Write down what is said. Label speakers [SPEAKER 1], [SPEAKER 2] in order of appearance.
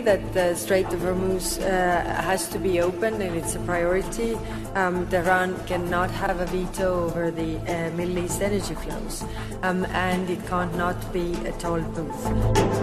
[SPEAKER 1] that the Strait of Hormuz has to be open, and it's a priority. Tehran cannot have a veto over the Middle East energy flows, and it can't not be a toll booth.